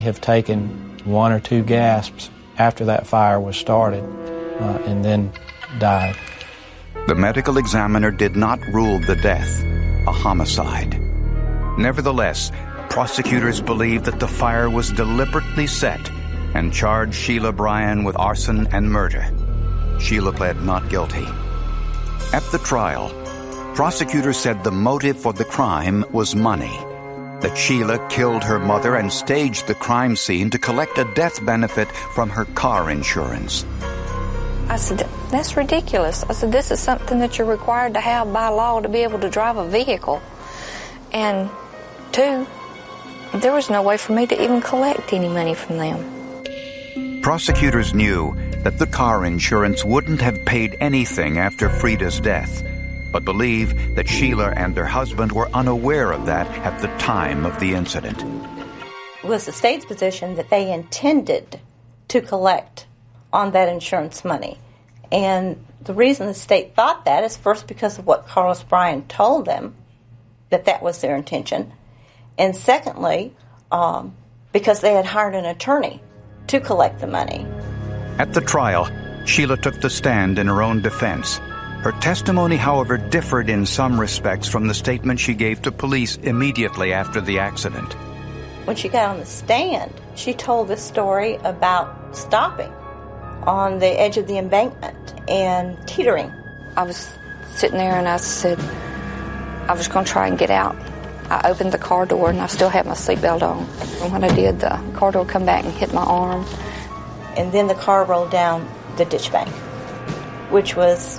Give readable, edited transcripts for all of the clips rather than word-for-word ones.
have taken 1 or 2 gasps after that fire was started and then died. The medical examiner did not rule the death a homicide. Nevertheless, prosecutors believed that the fire was deliberately set and charged Sheila Bryan with arson and murder. Sheila pled not guilty. At the trial, prosecutors said the motive for the crime was money, that Sheila killed her mother and staged the crime scene to collect a death benefit from her car insurance. I said, that's ridiculous. I said, this is something that you're required to have by law to be able to drive a vehicle. And 2, there was no way for me to even collect any money from them. Prosecutors knew that the car insurance wouldn't have paid anything after Frida's death, but believed that Sheila and her husband were unaware of that at the time of the incident. It was the state's position that they intended to collect on that insurance money. And the reason the state thought that is first because of what Carlos Bryan told them, that was their intention. And secondly, because they had hired an attorney to collect the money. At the trial, Sheila took the stand in her own defense. Her testimony, however, differed in some respects from the statement she gave to police immediately after the accident. When she got on the stand, she told this story about stopping on the edge of the embankment and teetering. I was sitting there and I said, I was going to try and get out. I opened the car door and I still had my seatbelt on. And when I did, the car door come back and hit my arm. And then the car rolled down the ditch bank, which was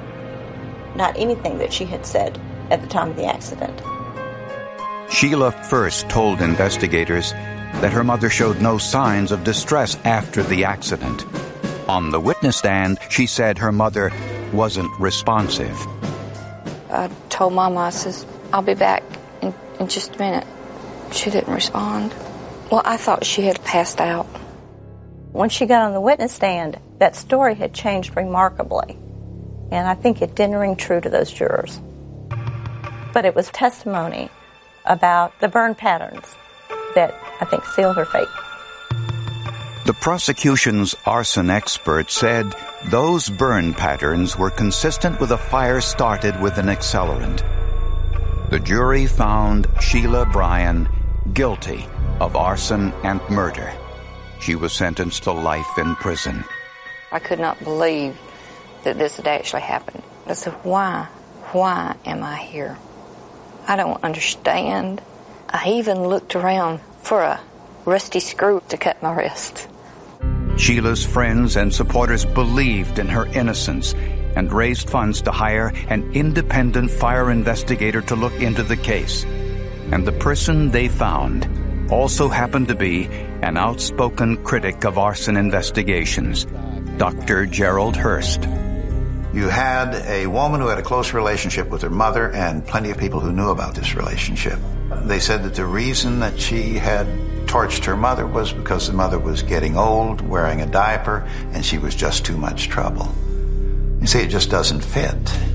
not anything that she had said at the time of the accident. Sheila first told investigators that her mother showed no signs of distress after the accident. On the witness stand, she said her mother wasn't responsive. I told Mama, I says, I'll be back in just a minute. She didn't respond. Well, I thought she had passed out. When she got on the witness stand, that story had changed remarkably. And I think it didn't ring true to those jurors. But it was testimony about the burn patterns that I think sealed her fate. The prosecution's arson expert said those burn patterns were consistent with a fire started with an accelerant. The jury found Sheila Bryan guilty of arson and murder. She was sentenced to life in prison. I could not believe that this had actually happened. I said, why am I here? I don't understand. I even looked around for a rusty screw to cut my wrist. Sheila's friends and supporters believed in her innocence and raised funds to hire an independent fire investigator to look into the case. And the person they found also happened to be an outspoken critic of arson investigations, Dr. Gerald Hurst. You had a woman who had a close relationship with her mother and plenty of people who knew about this relationship. They said that the reason that she had torched her mother was because the mother was getting old, wearing a diaper, and she was just too much trouble. You see, it just doesn't fit.